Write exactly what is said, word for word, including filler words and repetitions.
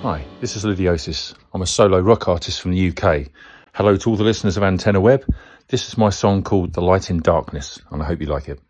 Hi, this is Lidiosis. I'm a solo rock artist from the U K. Hello to all the listeners of Antenna Web. This is my song called The Light in Darkness, and I hope you like it.